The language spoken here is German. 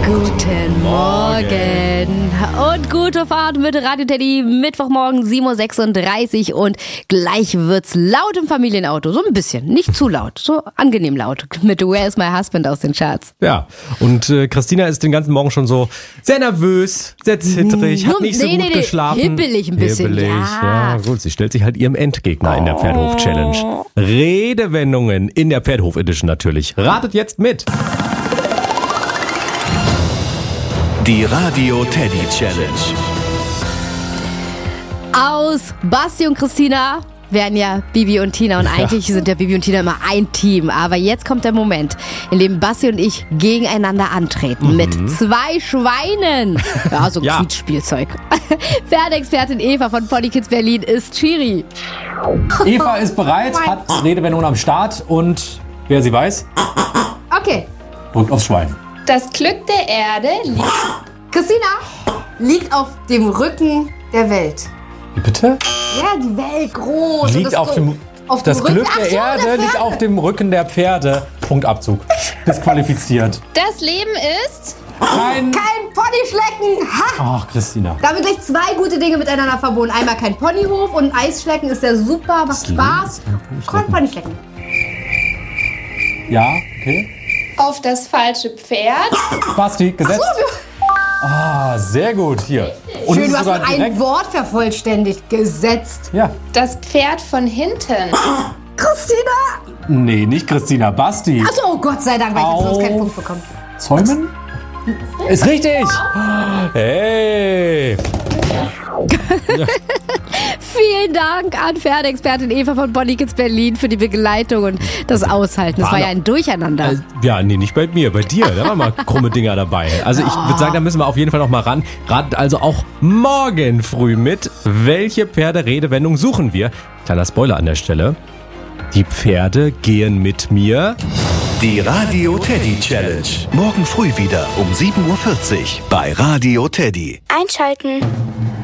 Guten Morgen und gute Fahrt mit Radio Teddy. Mittwochmorgen 7.36 Uhr und gleich wird's laut im Familienauto. So ein bisschen, nicht zu laut, so angenehm laut. Mit Where is my husband aus den Charts. Ja, und Christina ist den ganzen Morgen schon so sehr nervös, sehr zittrig, hat nicht so gut geschlafen. Hibbelig ein bisschen, ja. Gut, sie stellt sich halt ihrem Endgegner in der Pferdehof-Challenge. Redewendungen in der Pferdehof-Edition natürlich. Ratet jetzt mit. Die Radio Teddy Challenge. Aus Basti und Christina wären ja Bibi und Tina und eigentlich sind ja Bibi und Tina immer ein Team. Aber jetzt kommt der Moment, in dem Basti und ich gegeneinander antreten mit 2 Schweinen. Ja, so Quietschspielzeug. Pferdeexpertin Eva von Pony Kids Berlin ist Schiri. Eva ist bereit, hat Redewendungen am Start und wer sie weiß, Okay. drückt aufs Schwein. Das Glück der Erde liegt... Christina liegt auf dem Rücken der Welt. Wie bitte? Ja, die Welt groß. Liegt und das Rücken- Glück der Ach so, Erde liegt auf dem Rücken der Pferde. Punktabzug. Disqualifiziert. Das Leben ist... Kein Ponyschlecken. Ha! Ach, Christina. Da haben wir gleich 2 gute Dinge miteinander verbunden. Einmal kein Ponyhof und Eisschlecken ist ja super, macht Spaß. Kein Ponyschlecken. Ja, okay. auf das falsche Pferd. Basti, gesetzt. Ah, sehr gut. Hier. Und Schön, es ist du hast sogar noch ein direkt- Wort vervollständigt. Gesetzt. Ja. Das Pferd von hinten. Christina! Nee, nicht Christina, Basti. Achso, Gott sei Dank, weil ich jetzt sonst keinen Punkt bekommen. Zäumen? Ist richtig. Hey. Vielen Dank an Pferdeexpertin Eva von Pony Kids Berlin für die Begleitung und das Aushalten. Das war ja ein Durcheinander. Ja, nee, nicht bei mir, bei dir. Da waren mal krumme Dinger dabei. Also ich würde sagen, da müssen wir auf jeden Fall noch mal ran. Ratet also auch morgen früh mit, welche Pferderedewendung suchen wir. Kleiner Spoiler an der Stelle. Die Pferde gehen mit mir. Die Radio Teddy Challenge. Morgen früh wieder um 7.40 Uhr bei Radio Teddy. Einschalten.